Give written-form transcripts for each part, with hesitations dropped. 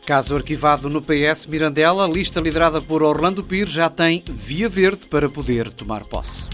Caso arquivado no PS Mirandela, a lista liderada por Orlando Pires já tem via verde para poder tomar posse.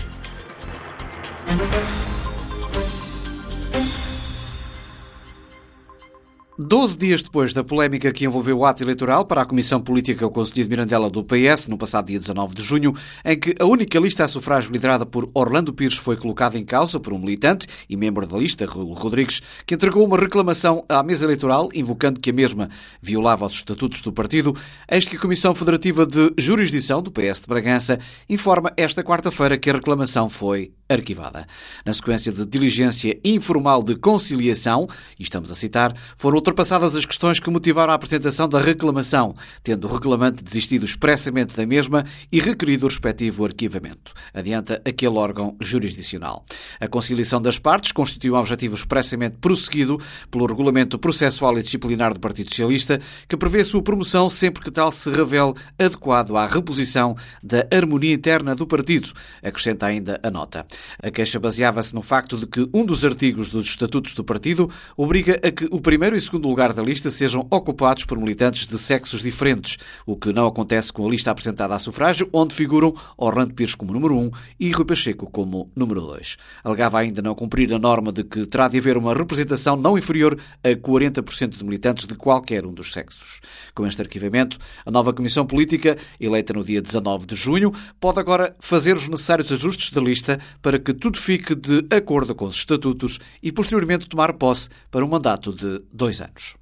12 dias depois da polémica que envolveu o ato eleitoral para a Comissão Política do Conselho de Mirandela do PS, no passado dia 19 de junho, em que a única lista a sufrágio liderada por Orlando Pires foi colocada em causa por um militante e membro da lista, Raul Rodrigues, que entregou uma reclamação à mesa eleitoral, invocando que a mesma violava os estatutos do partido, eis que a Comissão Federativa de Jurisdição do PS de Bragança informa esta quarta-feira que a reclamação foi arquivada. Na sequência de diligência informal de conciliação, e estamos a citar, foram ultrapassadas as questões que motivaram a apresentação da reclamação, tendo o reclamante desistido expressamente da mesma e requerido o respectivo arquivamento. Adianta aquele órgão jurisdicional. A conciliação das partes constitui um objetivo expressamente prosseguido pelo Regulamento Processual e Disciplinar do Partido Socialista, que prevê sua promoção sempre que tal se revele adequado à reposição da harmonia interna do partido, acrescenta ainda a nota. A queixa baseava-se no facto de que um dos artigos dos estatutos do partido obriga a que o primeiro e segundo lugar da lista sejam ocupados por militantes de sexos diferentes, o que não acontece com a lista apresentada a sufrágio, onde figuram Orlando Pires como número 1 e Rui Pacheco como número 2. Alegava ainda não cumprir a norma de que terá de haver uma representação não inferior a 40% de militantes de qualquer um dos sexos. Com este arquivamento, a nova Comissão Política, eleita no dia 19 de junho, pode agora fazer os necessários ajustes da lista para que tudo fique de acordo com os estatutos e posteriormente tomar posse para um mandato de 2 anos.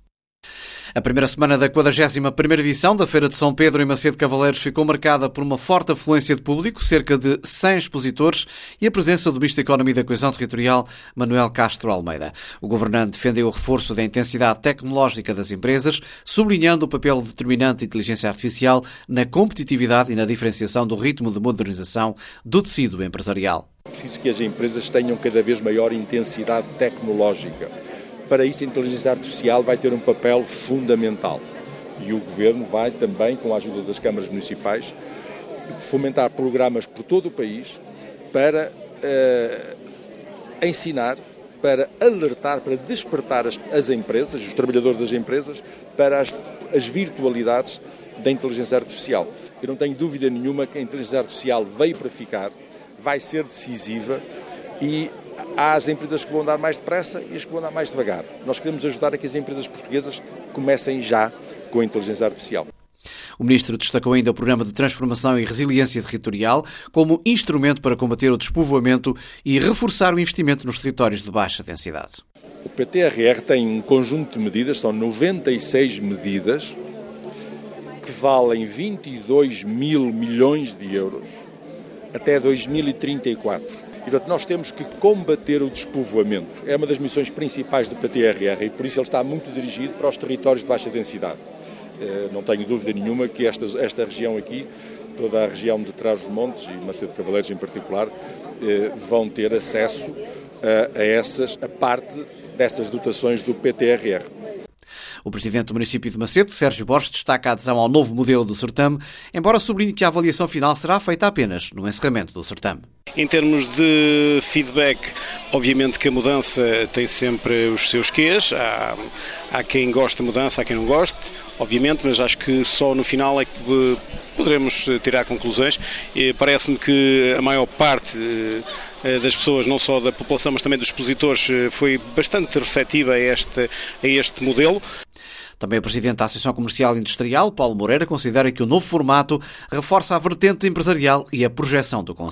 A primeira semana da 41ª edição da Feira de São Pedro em Macedo Cavaleiros ficou marcada por uma forte afluência de público, cerca de 100 expositores e a presença do Ministro da Economia e da Coesão Territorial, Manuel Castro Almeida. O governante defendeu o reforço da intensidade tecnológica das empresas, sublinhando o papel determinante da inteligência artificial na competitividade e na diferenciação do ritmo de modernização do tecido empresarial. É preciso que as empresas tenham cada vez maior intensidade tecnológica. Para isso, a inteligência artificial vai ter um papel fundamental e o Governo vai também, com a ajuda das câmaras municipais, fomentar programas por todo o país para ensinar, para alertar, para despertar as empresas, os trabalhadores das empresas, para as virtualidades da inteligência artificial. Eu não tenho dúvida nenhuma que a inteligência artificial veio para ficar, vai ser decisiva e há as empresas que vão andar mais depressa e as que vão andar mais devagar. Nós queremos ajudar a que as empresas portuguesas comecem já com a inteligência artificial. O Ministro destacou ainda o Programa de Transformação e Resiliência Territorial como instrumento para combater o despovoamento e reforçar o investimento nos territórios de baixa densidade. O PTRR tem um conjunto de medidas, são 96 medidas, que valem 22 mil milhões de euros até 2034. E, portanto, nós temos que combater o despovoamento. É uma das missões principais do PTRR e, por isso, ele está muito dirigido para os territórios de baixa densidade. Não tenho dúvida nenhuma que esta região aqui, toda a região de Trás-os-Montes e Macedo Cavaleiros em particular, vão ter acesso a parte dessas dotações do PTRR. O presidente do município de Macedo, Sérgio Borges, destaca a adesão ao novo modelo do certame, embora sublinhe que a avaliação final será feita apenas no encerramento do certame. Em termos de feedback, obviamente que a mudança tem sempre os seus quês. Há quem goste de mudança, há quem não goste, obviamente, mas acho que só no final é que poderemos tirar conclusões. Parece-me que a maior parte das pessoas, não só da população, mas também dos expositores, foi bastante receptiva a este modelo. Também o presidente da Associação Comercial e Industrial, Paulo Moreira, considera que o novo formato reforça a vertente empresarial e a projeção do concelho.